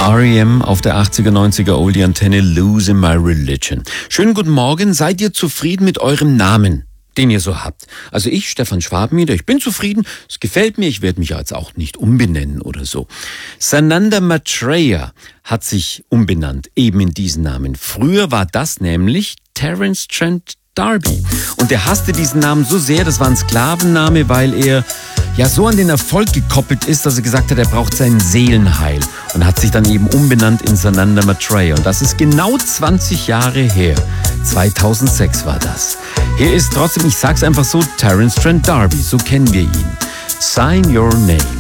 R.E.M. auf der 80er, 90er Oldie-Antenne Losing My Religion. Schönen guten Morgen. Seid ihr zufrieden mit eurem Namen, den ihr so habt? Also ich, Stefan Schwabenmieder, ich bin zufrieden. Es gefällt mir. Ich werde mich jetzt auch nicht umbenennen oder so. Sananda Maitreya hat sich umbenannt, eben in diesen Namen. Früher war das nämlich Terence Trent D'Arby. Und er hasste diesen Namen so sehr, das war ein Sklavenname, weil er ja so an den Erfolg gekoppelt ist, dass er gesagt hat, er braucht sein Seelenheil. Und hat sich dann eben umbenannt in Sananda Maitreya. Und das ist genau 20 Jahre her. 2006 war das. Hier ist trotzdem, ich sag's einfach so, Terence Trent D'Arby, so kennen wir ihn. Sign Your Name.